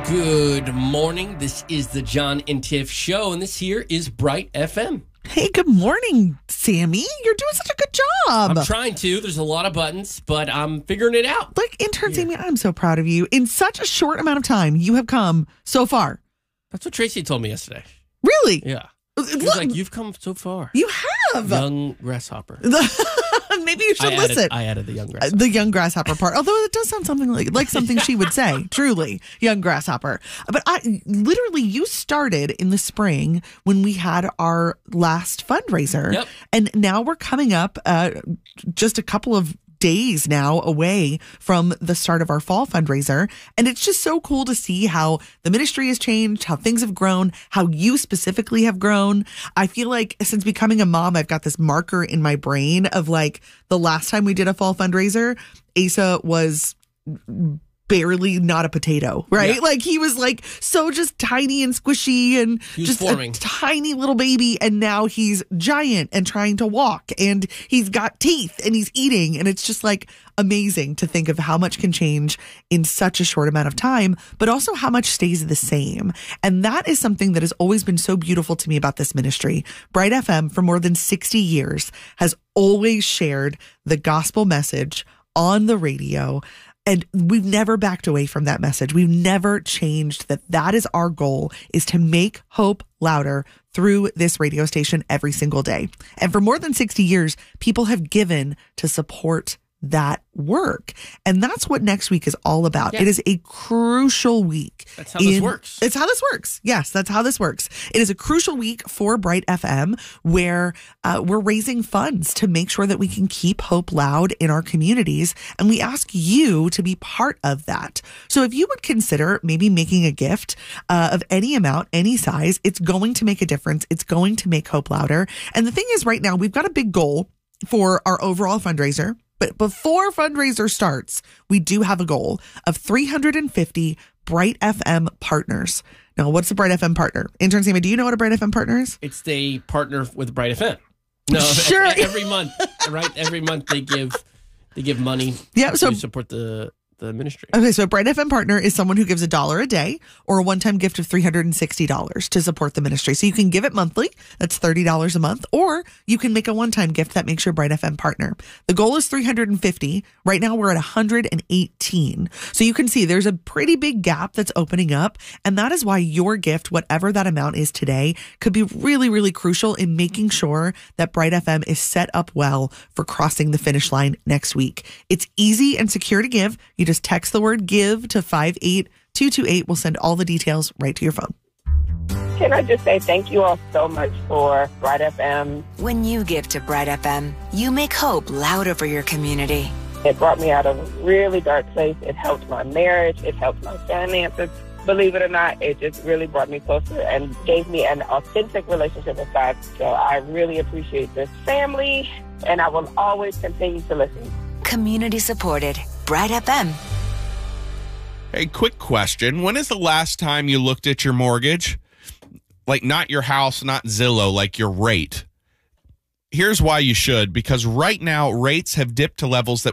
Good morning. This is the John and Tiff Show, and this here is Bright FM. Hey, good morning, Sammy. You're doing such a good job. I'm trying to. There's a lot of buttons, but I'm figuring it out. Like, intern Sammy, I'm so proud of you. In such a short amount of time, you have come so far. That's what Tracy told me yesterday. Really? Yeah. She was like, you've come so far. You have. Young grasshopper. Maybe you should listen. I added the young grasshopper. The young grasshopper part, although it does sound something like something she would say. Truly, young grasshopper. But you started in the spring when we had our last fundraiser. Yep. And now we're coming up just a couple of days now away from the start of our fall fundraiser. And it's just so cool to see how the ministry has changed, how things have grown, how you specifically have grown. I feel like since becoming a mom, I've got this marker in my brain of like the last time we did a fall fundraiser, Asa was barely not a potato, right? Yeah. Like he was like so just tiny and squishy and just forming. A tiny little baby. And now he's giant and trying to walk and he's got teeth and he's eating. And it's just like amazing to think of how much can change in such a short amount of time, but also how much stays the same. And that is something that has always been so beautiful to me about this ministry. Bright FM for more than 60 years has always shared the gospel message on the radio. And we've never backed away from that message. We've never changed that is our goal, is to make hope louder through this radio station every single day. And for more than 60 years, people have given to support that work. And that's what next week is all about. Yeah. It is a crucial week. That's how this works. It's how this works. Yes, that's how this works. It is a crucial week for Bright FM where we're raising funds to make sure that we can keep hope loud in our communities. And we ask you to be part of that. So if you would consider maybe making a gift of any amount, any size, it's going to make a difference. It's going to make hope louder. And the thing is, right now, we've got a big goal for our overall fundraiser. But before fundraiser starts, we do have a goal of 350 Bright FM partners. Now, what's a Bright FM partner? Intern Sammy, do you know what a Bright FM partner is? It's they partner with Bright FM. No, sure. Every month, right? Every month they give money to support the ministry. Okay, so a Bright FM partner is someone who gives $1 a day or a one-time gift of $360 to support the ministry. So you can give it monthly, that's $30 a month, or you can make a one-time gift that makes your Bright FM partner. The goal is 350. Right now we're at 118. So you can see there's a pretty big gap that's opening up, and that is why your gift, whatever that amount is today, could be really, really crucial in making sure that Bright FM is set up well for crossing the finish line next week. It's easy and secure to give. You just text the word give to 58228. We'll send all the details right to your phone. Can I just say thank you all so much for Bright FM. When you give to Bright FM, you make hope louder for your community. It brought me out of a really dark place. It helped my marriage. It helped my finances. Believe it or not, it just really brought me closer and gave me an authentic relationship with God. So I really appreciate this family, and I will always continue to listen. Community supported. Bright FM. Hey, quick question. When is the last time you looked at your mortgage? Like not your house, not Zillow, like your rate. Here's why you should, because right now rates have dipped to levels that